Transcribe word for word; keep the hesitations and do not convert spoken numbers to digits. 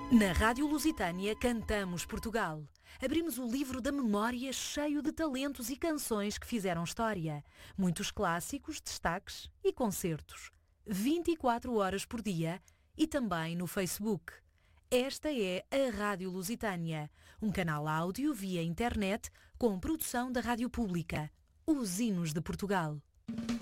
Na Rádio Lusitânia cantamos Portugal. Abrimos o livro da memória cheio de talentos e canções que fizeram história. Muitos clássicos, destaques e concertos. vinte e quatro horas por dia e também no Facebook. Esta é a Rádio Lusitânia, um canal áudio via internet com produção da Rádio Pública. Os hinos de Portugal.